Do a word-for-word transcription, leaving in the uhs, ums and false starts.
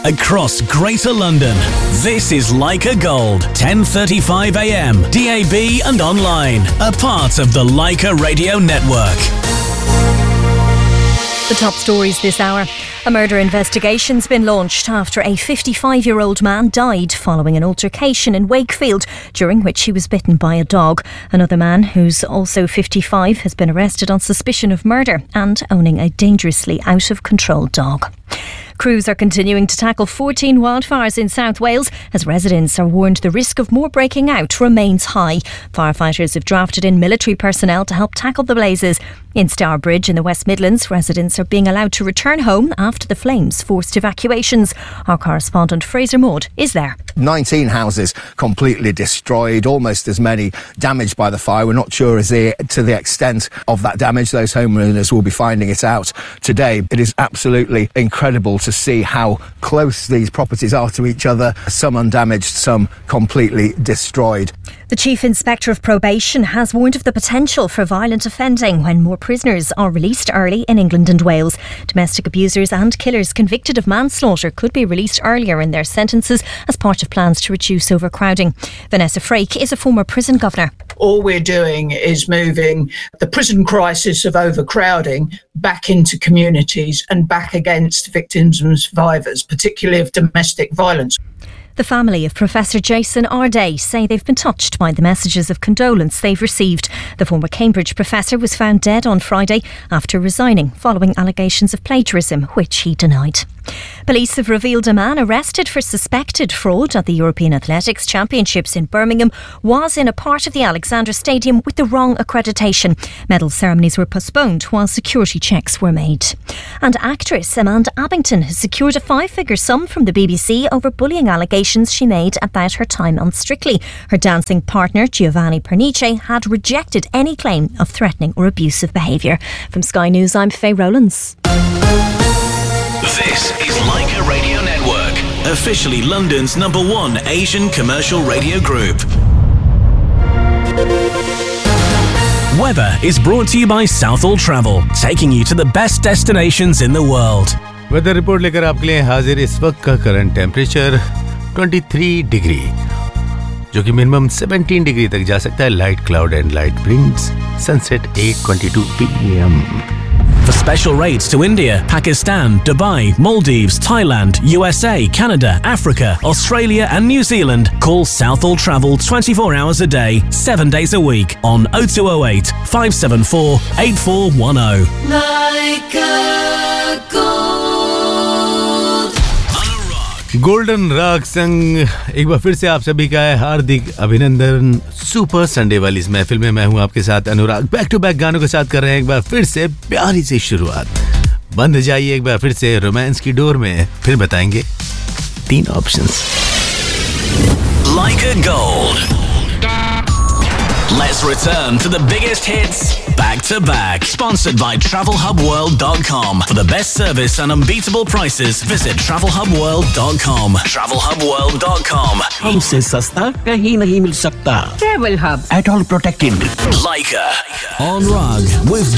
across Greater London. This is Leica Gold, ten thirty-five a m, D A B and online, a part of the Leica Radio Network. The top stories this hour. A murder investigation's been launched after a fifty-five-year-old man died following an altercation in Wakefield, during which he was bitten by a dog. Another man, who's also fifty-five, has been arrested on suspicion of murder and owning a dangerously out-of-control dog. Crews are continuing to tackle fourteen wildfires in South Wales as residents are warned the risk of more breaking out remains high. Firefighters have drafted in military personnel to help tackle the blazes. In Stourbridge in the West Midlands, residents are being allowed to return home after the flames forced evacuations. Our correspondent Fraser Maud is there. nineteen houses completely destroyed, almost as many damaged by the fire. We're not sure as the, to the extent of that damage. Those homeowners will be finding it out today. It is absolutely incredible to see how close these properties are to each other. Some undamaged, some completely destroyed. The Chief Inspector of Probation has warned of the potential for violent offending when more prisoners are released early in England and Wales. Domestic abusers and killers convicted of manslaughter could be released earlier in their sentences as part of plans to reduce overcrowding. Vanessa Frake is a former prison governor. All we're doing is moving the prison crisis of overcrowding back into communities and back against victims and survivors, particularly of domestic violence. The family of Professor Jason Arday say they've been touched by the messages of condolence they've received. The former Cambridge professor was found dead on Friday after resigning following allegations of plagiarism, which he denied. Police have revealed a man arrested for suspected fraud at the European Athletics Championships in Birmingham was in a part of the Alexandra Stadium with the wrong accreditation. Medal ceremonies were postponed while security checks were made. And actress Amanda Abbington has secured a five-figure sum from the B B C over bullying allegations she made about her time on Strictly. Her dancing partner Giovanni Pernice had rejected any claim of threatening or abusive behaviour. From Sky News, I'm Faye Rowlands. This is Leica Radio Network, officially London's number one Asian commercial radio group. Weather is brought to you by Southall Travel, taking you to the best destinations in the world. Weather report लेकर आपके लिए हाजिर इस वक्त का current temperature तेईस degree, जो कि मिनिमम सत्रह डिग्री तक जा सकता है. Light cloud and light brings sunset eight twenty-two p m. For special rates to India, Pakistan, Dubai, Maldives, Thailand, U S A, Canada, Africa, Australia and New Zealand, call Southall Travel twenty-four hours a day, seven days a week on oh two oh eight, five seven four, eight four one oh. Leica Gold. Golden राग संग एक बार फिर से आप सभी का है हार्दिक अभिनंदन. सुपर संडे वाली इस महफिल में मैं हूं आपके साथ अनुराग. बैक टू बैक गानों के साथ कर रहे हैं एक बार फिर से प्यारी सी शुरुआत. बंद जाइए एक बार फिर से रोमांस की डोर में, फिर बताएंगे तीन options. Leica Gold. Let's return to the biggest hits back to back. Sponsored by travel hub world dot com. For the best service and unbeatable prices, visit travel hub world dot com. travel hub world dot com. हमसे सस्ता कहीं नहीं मिल सकता. Travel Hub. At all protected. Leica on Rug with